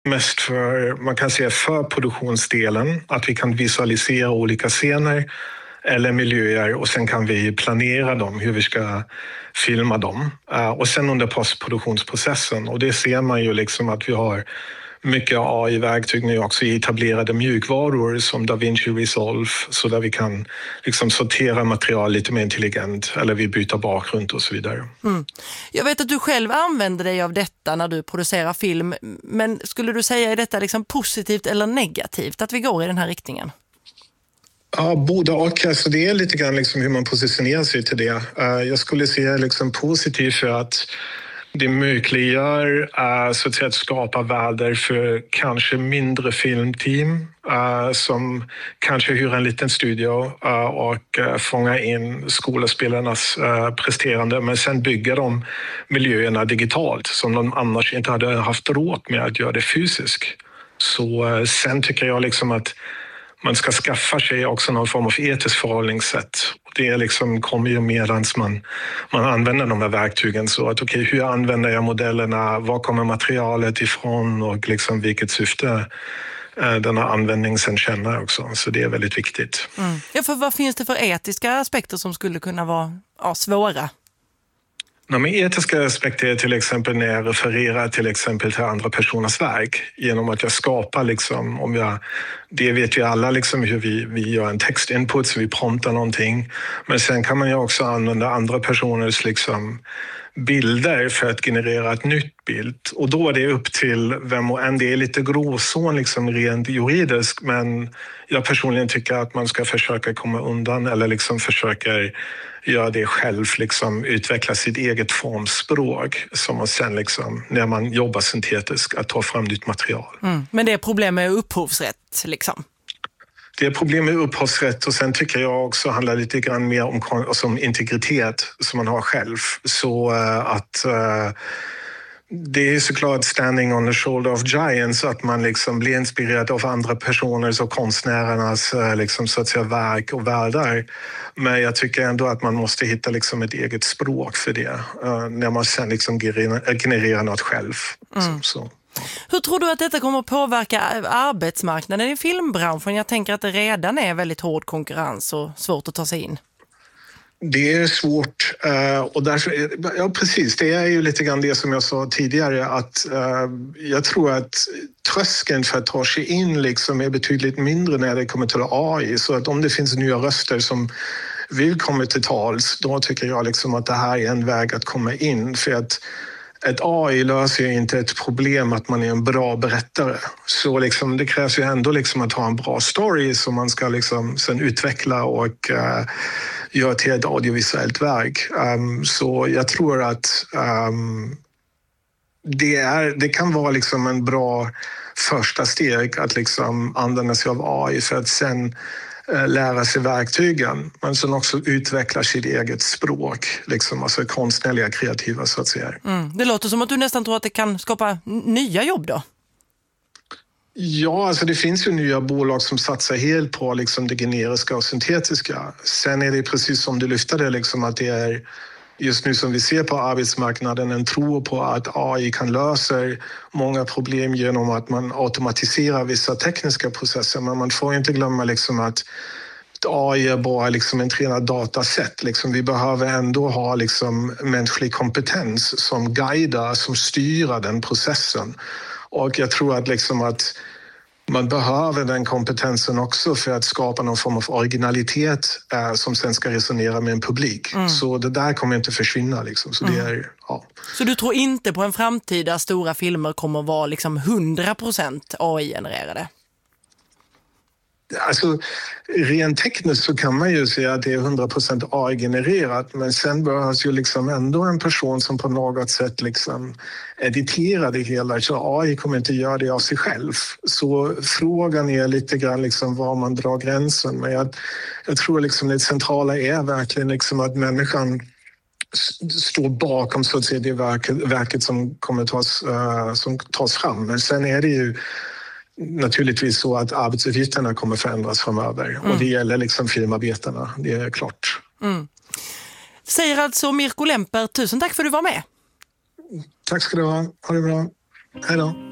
Mest för, man kan säga för produktionsdelen, att vi kan visualisera olika scener eller miljöer och sen kan vi planera dem, hur vi ska filma dem. Och sen under postproduktionsprocessen, och det ser man ju liksom att vi har mycket AI-verktyg nu också i etablerade mjukvaror som DaVinci Resolve, så där vi kan liksom sortera material lite mer intelligent eller vi byter bakgrund och så vidare. Jag vet att du själv använder dig av detta när du producerar film, men skulle du säga är detta liksom positivt eller negativt att vi går i den här riktningen? Ja, både och. Alltså det är lite grann liksom hur man positionerar sig till det. Jag skulle säga liksom positivt för att det möjliggör så att säga, att skapa världar för kanske mindre filmteam som kanske hyr en liten studio och fånga in skådespelarnas presterande, men sen bygga de miljöerna digitalt som de annars inte hade haft råd med att göra det fysiskt. Så sen tycker jag liksom att man ska skaffa sig också någon form av etiskt förhållningssätt. Det liksom kommer ju medans man använder de här verktygen, så att okej, hur använder jag modellerna, var kommer materialet ifrån och liksom vilket syfte den här användningen sen känner också. Så det är väldigt viktigt. Ja, för vad finns det för etiska aspekter som skulle kunna vara svåra? Men etiska aspekter är till exempel när jag refererar till exempel till andra personers verk genom att jag skapar liksom, det vet vi alla liksom hur vi gör en textinput så vi promptar någonting, men sen kan man ju också använda andra personers liksom bilder för att generera ett nytt bild, och då är det upp till vem och en. Det är lite gråzon liksom rent juridiskt, men jag personligen tycker att man ska försöka komma undan eller liksom försöka göra det själv, liksom utveckla sitt eget formspråk som man sen liksom, när man jobbar syntetiskt, att ta fram nytt material. Men det är problem med upphovsrätt liksom? Det är problem med upphovsrätt, och sen tycker jag också handlar lite grann mer om integritet som man har själv. Så att det är såklart standing on the shoulder of giants, att man liksom blir inspirerad av andra personers och konstnärernas liksom, så att säga, verk och världar. Men jag tycker ändå att man måste hitta liksom ett eget språk för det när man sen liksom genererar något själv. Så. Hur tror du att detta kommer att påverka arbetsmarknaden i filmbranschen? Jag tänker att det redan är väldigt hård konkurrens och svårt att ta sig in. Det är svårt och därför, ja precis, det är ju lite grann det som jag sa tidigare, att jag tror att tröskeln för att ta sig in liksom är betydligt mindre när det kommer till AI, så att om det finns nya röster som vill komma till tals, då tycker jag liksom att det här är en väg att komma in, för att ett AI löser ju inte ett problem att man är en bra berättare. Så liksom, det krävs ju ändå liksom att ha en bra story som man ska liksom sen utveckla och göra till ett audiovisuellt verk. Så jag tror att det kan vara liksom en bra första steg att liksom använda sig av AI för att sen lära sig verktygen, men sen också utveckla sitt eget språk, liksom, alltså konstnärliga, kreativa så att säga. Det låter som att du nästan tror att det kan skapa nya jobb då? Ja, alltså det finns ju nya bolag som satsar helt på liksom det generiska och syntetiska. Sen är det precis som du lyfte det, liksom, att det är just nu som vi ser på arbetsmarknaden en tro på att AI kan lösa många problem genom att man automatiserar vissa tekniska processer. Men man får inte glömma liksom att AI är bara liksom en tränad dataset. Liksom, vi behöver ändå ha liksom mänsklig kompetens som guidar, som styr den processen. Och jag tror att, liksom att man behöver den kompetensen också för att skapa någon form av originalitet som sen ska resonera med en publik. Så det där kommer inte försvinna. Liksom. Så, det är, ja. Så du tror inte på en framtid där stora filmer kommer att vara liksom 100% AI-genererade? Alltså, rent tekniskt så kan man ju säga att det är 100% AI-genererat, men sen behövs ju liksom ändå en person som på något sätt liksom editerar det hela, så AI kommer inte göra det av sig själv. Så frågan är lite grann liksom var man drar gränsen, men jag tror liksom det centrala är verkligen liksom att människan står bakom så att säga det verket som kommer tas fram, men sen är det ju naturligtvis så att arbetsuppgifterna kommer förändras framöver och det gäller liksom filmarbetarna, det är klart. Säger alltså Mirko Lemper, tusen tack för att du var med. Tack ska du ha det bra. Hej då.